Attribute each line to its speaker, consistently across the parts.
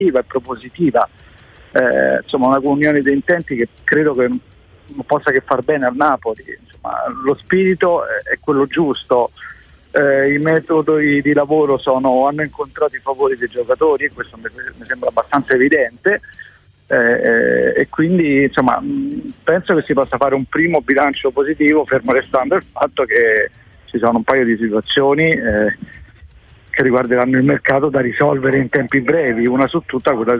Speaker 1: e propositiva, insomma una comunione di intenti che credo che non possa che far bene al Napoli. Insomma, lo spirito è quello giusto, i metodi di lavoro hanno incontrato i favori dei giocatori, e questo mi sembra abbastanza evidente, e quindi insomma penso che si possa fare un primo bilancio positivo, fermo restando il fatto che ci sono un paio di situazioni che riguarderanno il mercato da risolvere in tempi brevi, una su tutte quella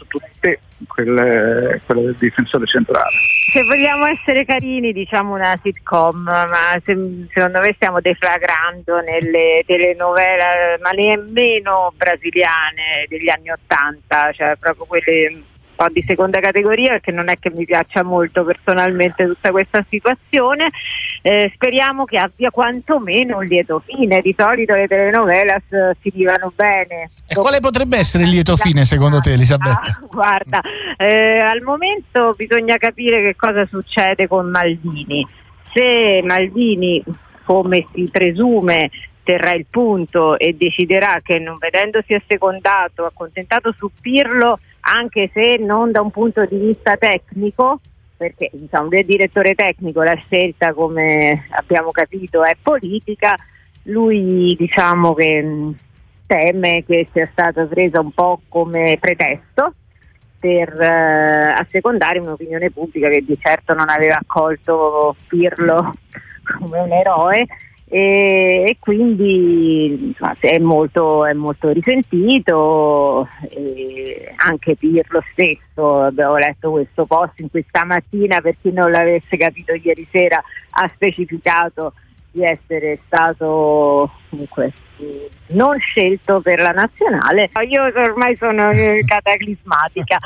Speaker 1: del difensore centrale.
Speaker 2: Se vogliamo essere carini, diciamo una sitcom, ma secondo me stiamo deflagrando nelle telenovela, ma nemmeno brasiliane degli anni '80, cioè proprio quelle un po' di seconda categoria, perché non è che mi piaccia molto personalmente tutta questa situazione. Speriamo che abbia quantomeno un lieto fine. Di solito le telenovelas finivano bene.
Speaker 3: E quale potrebbe essere il lieto fine secondo te, Elisabetta?
Speaker 2: Guarda, al momento bisogna capire che cosa succede con Maldini. Se Maldini, come si presume, terrà il punto e deciderà che, non vedendosi assecondato, accontentato su Pirlo, anche se non da un punto di vista tecnico, perché diciamo del direttore tecnico la scelta, come abbiamo capito, è politica, lui diciamo che teme che sia stata presa un po' come pretesto per assecondare un'opinione pubblica che di certo non aveva accolto Pirlo come un eroe, e quindi insomma, è molto risentito, e anche Pirlo stesso. Abbiamo letto questo post in questa mattina, per chi non l'avesse capito ieri sera, ha specificato di essere stato comunque non scelto per la nazionale. Io ormai sono cataclismatica.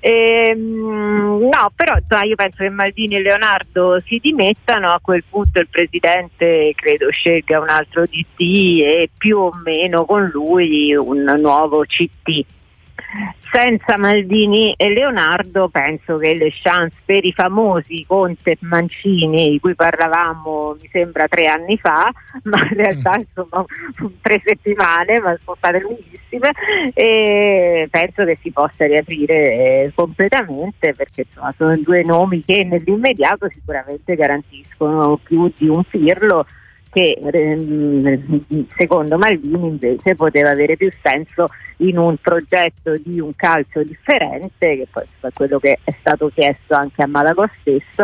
Speaker 2: No, però io penso che Maldini e Leonardo si dimettano. A quel punto il presidente credo scelga un altro DT e più o meno con lui un nuovo CT. Senza Maldini e Leonardo penso che le chance per i famosi Conte e Mancini, di cui parlavamo mi sembra 3 anni fa, ma in realtà insomma 3 settimane, ma sono state lunghissime, e penso che si possa riaprire completamente, perché insomma sono 2 nomi che nell'immediato sicuramente garantiscono più di un Pirlo, che secondo Maldini invece poteva avere più senso in un progetto di un calcio differente, che poi è quello che è stato chiesto anche a Malagò stesso,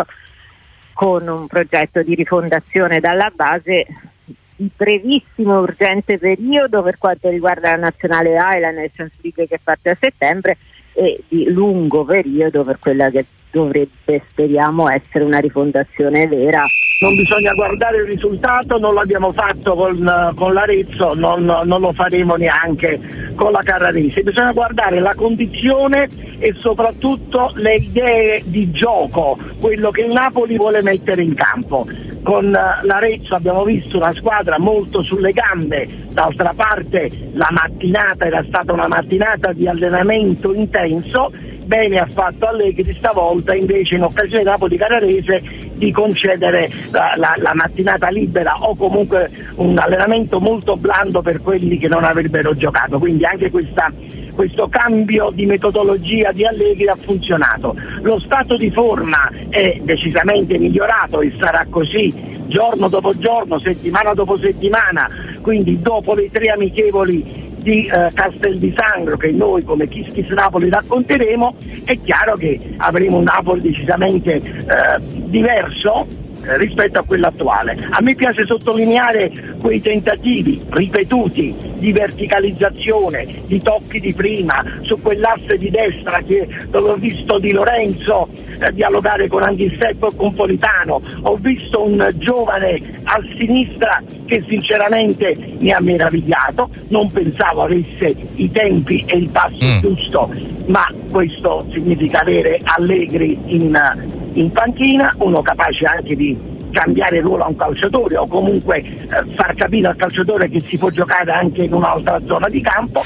Speaker 2: con un progetto di rifondazione dalla base di brevissimo urgente periodo per quanto riguarda la Nazionale A e la Nations League che parte a settembre, e di lungo periodo per quella che dovrebbe, speriamo, essere una rifondazione vera.
Speaker 4: Non bisogna guardare il risultato, non l'abbiamo fatto con l'Arezzo, non lo faremo neanche con la Carrarese. Bisogna guardare la condizione e soprattutto le idee di gioco, quello che il Napoli vuole mettere in campo. Con l'Arezzo abbiamo visto una squadra molto sulle gambe, d'altra parte la mattinata era stata una mattinata di allenamento intenso. Bene ha fatto Allegri stavolta invece, in occasione di Napoli-Carrarese, di concedere la mattinata libera o comunque un allenamento molto blando per quelli che non avrebbero giocato. Quindi anche questo cambio di metodologia di Allegri ha funzionato. Lo stato di forma è decisamente migliorato e sarà così giorno dopo giorno, settimana dopo settimana, quindi dopo le 3 amichevoli di Castel di Sangro che noi come Kiss Kiss Napoli racconteremo, è chiaro che avremo un Napoli decisamente diverso rispetto a quello attuale. A me piace sottolineare quei tentativi ripetuti di verticalizzazione, di tocchi di prima su quell'asse di destra dove ho visto Di Lorenzo dialogare con Anghisseppo e con Politano, ho visto un giovane a sinistra che sinceramente mi ha meravigliato, non pensavo avesse i tempi e il passo giusto, ma questo significa avere Allegri in panchina, uno capace anche di cambiare ruolo a un calciatore o comunque far capire al calciatore che si può giocare anche in un'altra zona di campo.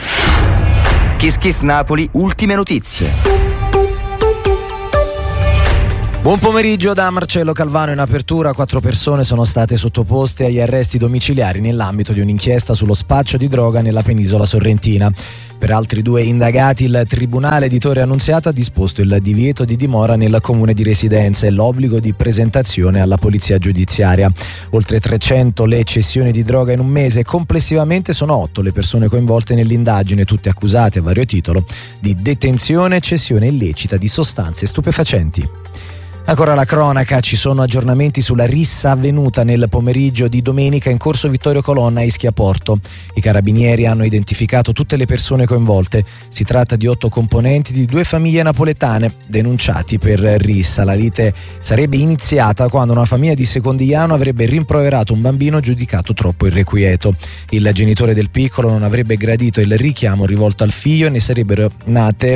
Speaker 5: Kiss Kiss Napoli, ultime notizie. Buon pomeriggio da Marcello Calvano. In apertura 4 persone sono state sottoposte agli arresti domiciliari nell'ambito di un'inchiesta sullo spaccio di droga nella penisola sorrentina. Per altri 2 indagati il Tribunale di Torre Annunziata ha disposto il divieto di dimora nel comune di residenza e l'obbligo di presentazione alla polizia giudiziaria. Oltre 300 le cessioni di droga in un mese, complessivamente sono 8 le persone coinvolte nell'indagine, tutte accusate a vario titolo di detenzione e cessione illecita di sostanze stupefacenti. Ancora la cronaca, ci sono aggiornamenti sulla rissa avvenuta nel pomeriggio di domenica in corso Vittorio Colonna a Ischia Porto. I carabinieri hanno identificato tutte le persone coinvolte. Si tratta di 8 componenti di 2 famiglie napoletane denunciati per rissa. La lite sarebbe iniziata quando una famiglia di Secondigliano avrebbe rimproverato un bambino giudicato troppo irrequieto. Il genitore del piccolo non avrebbe gradito il richiamo rivolto al figlio e ne sarebbero nati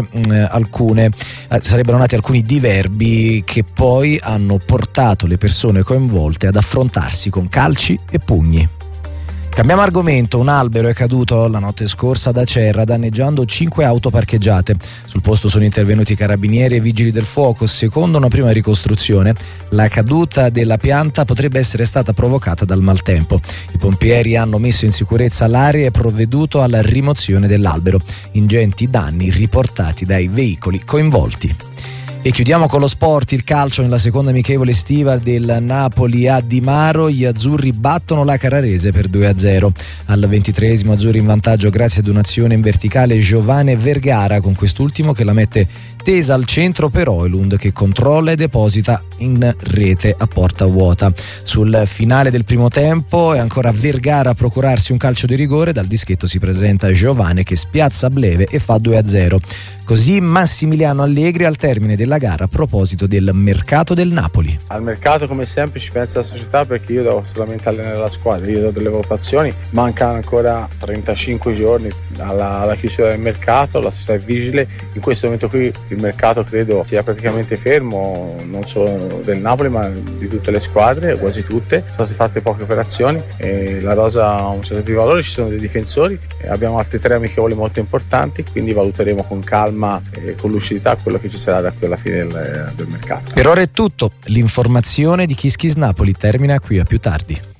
Speaker 5: alcuni diverbi che poi hanno portato le persone coinvolte ad affrontarsi con calci e pugni. Cambiamo argomento. Un albero è caduto la notte scorsa ad Acerra, danneggiando 5 auto parcheggiate. Sul posto sono intervenuti carabinieri e vigili del fuoco. Secondo una prima ricostruzione, la caduta della pianta potrebbe essere stata provocata dal maltempo. I pompieri hanno messo in sicurezza l'area e provveduto alla rimozione dell'albero. Ingenti danni riportati dai veicoli coinvolti. E chiudiamo con lo sport, il calcio. Nella seconda amichevole estiva del Napoli a Di Maro, gli azzurri battono la Carrarese per 2-0. Al 23esimo azzurri in vantaggio grazie ad un'azione in verticale Giovane Vergara, con quest'ultimo che la mette tesa al centro per Oilund che controlla e deposita in rete a porta vuota. Sul finale del primo tempo è ancora Vergara a procurarsi un calcio di rigore, dal dischetto si presenta Giovane che spiazza Bleve e fa 2-0. Così Massimiliano Allegri al termine della gara a proposito del mercato del Napoli.
Speaker 6: Al mercato come sempre ci pensa la società, perché io devo solamente allenare la squadra, io do delle valutazioni, mancano ancora 35 giorni alla chiusura del mercato, la società è vigile. In questo momento qui il mercato credo sia praticamente fermo, non solo del Napoli ma di tutte le squadre, quasi tutte. Sono state fatte poche operazioni e la rosa ha un certo di valore, ci sono dei difensori, abbiamo altri 3 amichevoli molto importanti, quindi valuteremo con calma e con lucidità quello che ci sarà da qui alla fine del mercato.
Speaker 5: Per ora è tutto, l'informazione di Kiss Kiss Napoli termina qui, a più tardi.